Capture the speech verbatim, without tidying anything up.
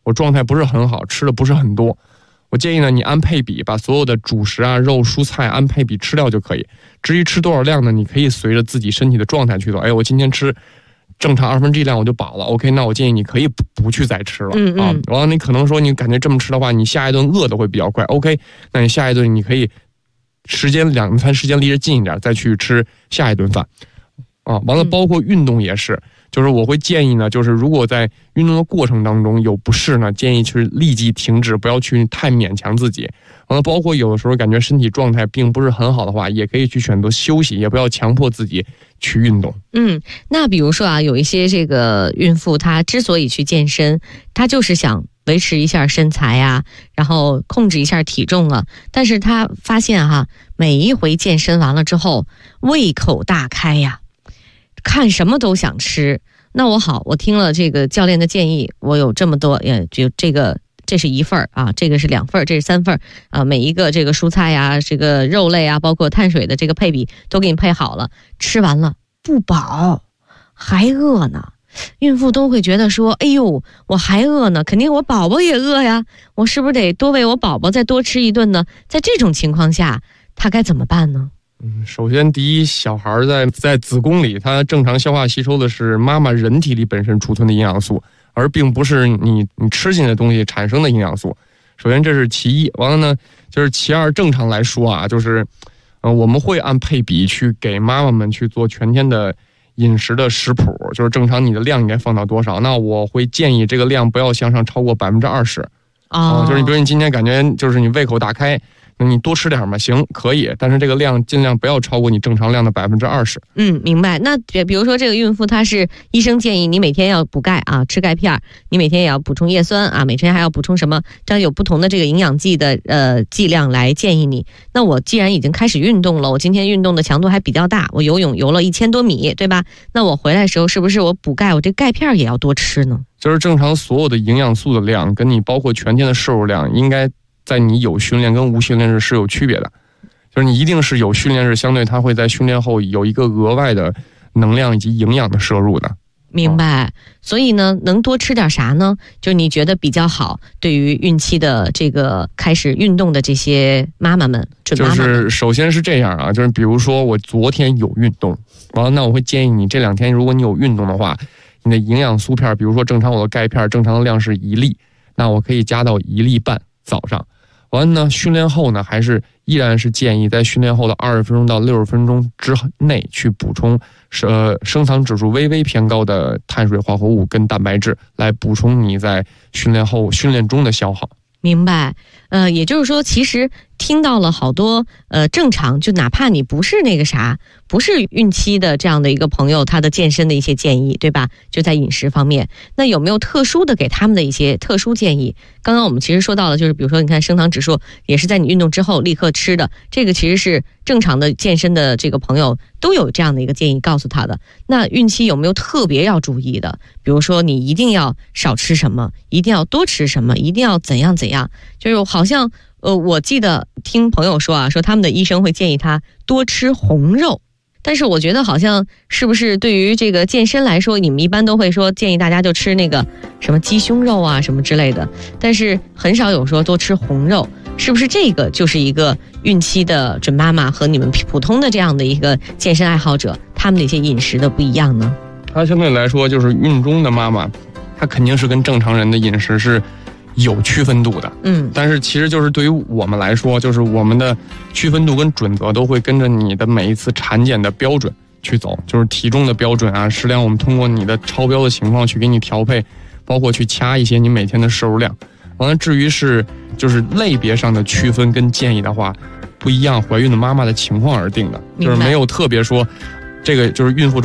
我状态不是很好，吃的不是很多，我建议呢，你按配比把所有的主食啊、肉、蔬菜按配比吃掉就可以。至于吃多少量呢，你可以随着自己身体的状态去做。哎，我今天吃正常二分之一量我就饱了 ，OK， 那我建议你可以不不去再吃了、 嗯嗯、 啊。完了，你可能说你感觉这么吃的话，你下一顿饿的会比较快 ，OK， 那你下一顿你可以时间两餐时间离着近一点，再去吃下一顿饭。啊，完了，包括运动也是，就是我会建议呢，就是如果在运动的过程当中有不适呢，建议去立即停止，不要去太勉强自己。完了，包括有的时候感觉身体状态并不是很好的话，也可以去选择休息，也不要强迫自己去运动。 嗯，那比如说啊，有一些这个孕妇她之所以去健身，她就是想维持一下身材啊，然后控制一下体重啊，但是她发现哈、啊，每一回健身完了之后，胃口大开呀。看什么都想吃，那我好，我听了这个教练的建议，我有这么多，也就这个，这是一份啊，这个是两份，这是三份啊，每一个这个蔬菜呀、这个肉类啊，包括碳水的这个配比都给你配好了，吃完了不饱，还饿呢。孕妇都会觉得说，哎呦，我还饿呢，肯定我宝宝也饿呀，我是不是得多为我宝宝再多吃一顿呢？在这种情况下，他该怎么办呢？ 嗯，首先第一，小孩在在子宫里，他正常消化吸收的是妈妈人体里本身储存的营养素，而并不是你你吃进的东西产生的营养素。首先这是其一，完了呢，就是其二，正常来说啊，就是，呃，我们会按配比去给妈妈们去做全天的饮食的食谱，就是正常你的量应该放到多少，那我会建议这个量不要向上超过百分之二十。 哦、 呃，就是你比如你今天感觉就是你胃口大开。那你多吃点嘛，行，可以，但是这个量尽量不要超过你正常量的百分之二十。 嗯，明白。那比如说这个孕妇，她是医生建议你每天要补钙啊，吃钙片，你每天也要补充叶酸啊，每天还要补充什么？这样有不同的这个营养剂的呃剂量来建议你。那我既然已经开始运动了，我今天运动的强度还比较大，我游泳游了一千多米，对吧？那我回来的时候是不是我补钙，我这钙片也要多吃呢？ 就是正常所有的营养素的量，跟你包括全天的摄入量，应该。在你有训练跟无训练日是有区别的，就是你一定是有训练日，相对它会在训练后有一个额外的能量以及营养的摄入的。 明白。所以呢，能多吃点啥呢？就你觉得比较好，对于孕期的这个开始运动的这些妈妈们，准妈妈们。 就是首先是这样啊，就是比如说我昨天有运动，完了那我会建议你这两天如果你有运动的话，你的营养素片，比如说正常我的钙片正常的量是一粒，那我可以加到一粒半早上。完了呢，训练后呢，还是依然是建议在训练后的二十分钟到六十分钟之内去补充呃升糖指数微微偏高的碳水化合物跟蛋白质，来补充你在训练后训练中的消耗。 明白，呃，也就是说，其实听到了好多呃正常，就哪怕你不是那个啥，不是孕期的这样的一个朋友，他的健身的一些建议，对吧？就在饮食方面，那有没有特殊的给他们的一些特殊建议？刚刚我们其实说到了，就是比如说，你看升糖指数也是在你运动之后立刻吃的，这个其实是正常的健身的这个朋友都有这样的一个建议告诉他的。那孕期有没有特别要注意的？比如说，你一定要少吃什么，一定要多吃什么，一定要怎样怎样？就是好像呃，我记得听朋友说啊，说他们的医生会建议他多吃红肉，但是我觉得好像是不是对于这个健身来说，你们一般都会说建议大家就吃那个什么鸡胸肉啊什么之类的，但是很少有说多吃红肉，是不是这个就是一个孕期的准妈妈和你们普通的这样的一个健身爱好者他们的一些饮食的不一样呢？ 它相对来说就是孕中的妈妈，她肯定是跟正常人的饮食是有区分度的， 嗯， 但是其实就是对于我们来说，就是我们的区分度跟准则都会跟着你的每一次产检的标准去走，就是体重的标准啊，适量我们通过你的超标的情况去给你调配，包括去掐一些你每天的摄入量。完了，至于是就是类别上的区分跟建议的话，不一样，怀孕的妈妈的情况而定的，就是没有特别说这个就是孕妇中